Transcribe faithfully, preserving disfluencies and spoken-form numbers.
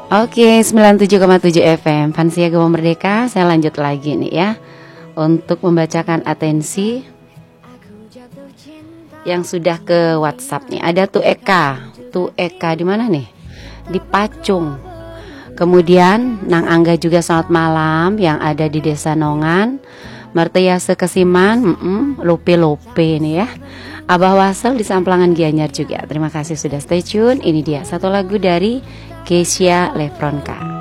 Oke, sembilan puluh tujuh koma tujuh F M Fansia Gema Merdeka. Saya lanjut lagi nih ya, untuk membacakan atensi yang sudah ke WhatsApp nih. Ada tuh Eka, tuh Eka di mana nih? Di Pacung. Kemudian Nang Angga juga selamat malam yang ada di Desa Nongan. Martia Sekesiman, mm -mm, Lope-Lope nih ya. Abah Wasel di Samplangan Gianyar juga. Terima kasih sudah stay tune. Ini dia satu lagu dari Keisha Lefronka.